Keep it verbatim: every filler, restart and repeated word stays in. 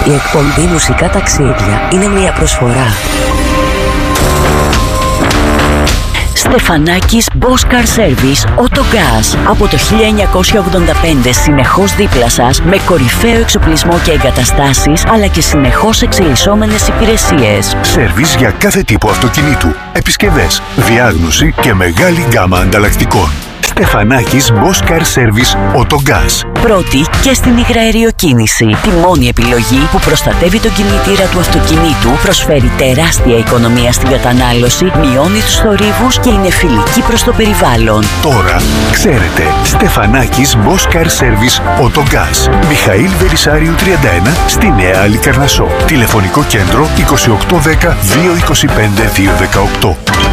Η εκπομπή Μουσικά Ταξίδια είναι μια προσφορά Στεφανάκης Boss Car Service Autogas. Από το χίλια εννιακόσια ογδόντα πέντε συνεχώς δίπλα σας, με κορυφαίο εξοπλισμό και εγκαταστάσεις, αλλά και συνεχώς εξελισσόμενες υπηρεσίες. Σερβίς για κάθε τύπο αυτοκινήτου, επισκευές, διάγνωση και μεγάλη γκάμα ανταλλακτικών. Στεφανάκης Boss Car Service Autogas. Πρώτη και στην υγραεριοκίνηση. Τη μόνη επιλογή που προστατεύει τον κινητήρα του αυτοκινήτου, προσφέρει τεράστια οικονομία στην κατανάλωση, μειώνει τους θορύβους και είναι φιλική προς το περιβάλλον. Τώρα ξέρετε, Στεφανάκης Boss Car Service Autogas. Μιχαήλ Βερισσάριου τριάντα ένα στη Νέα Αλικαρνασσό. Τηλεφωνικό κέντρο είκοσι οκτώ δέκα δύο είκοσι πέντε δύο δεκαοκτώ.